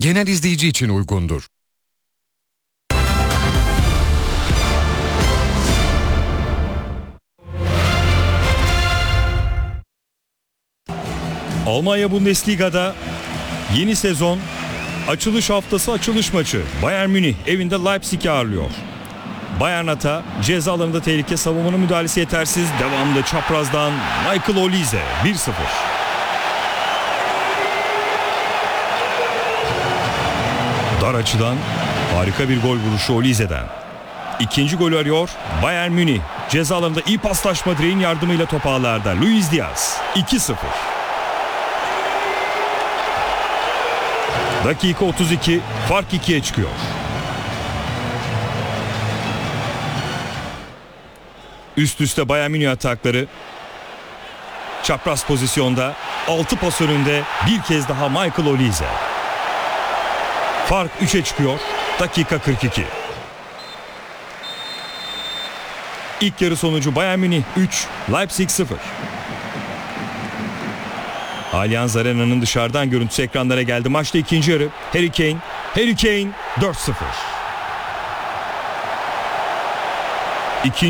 genel izleyici için uygundur. Almanya Bundesliga'da yeni sezon açılış haftası açılış maçı. Bayern Münih evinde Leipzig'i ağırlıyor. Bayern Ata ceza alanında tehlike, savunmanın müdahalesi yetersiz. Devamlı çaprazdan Michael Olise 1-0. Dar açıdan harika bir gol vuruşu Olise'den. İkinci golü arıyor Bayern Münih. Ceza alanında iyi paslaşma, direğin yardımıyla top ağlarda. Luis Diaz 2-0. Dakika 32, fark 2'ye çıkıyor. Üst üste Bayern Münih atakları. Çapraz pozisyonda 6 pas önünde bir kez daha Michael Olise. Fark 3'e çıkıyor. Dakika 42. İlk yarı sonucu Bayern Münih 3, Leipzig 0. Allianz Arena'nın dışarıdan görüntüsü ekranlara geldi. Maçta ikinci yarı. Harry Kane 4-0.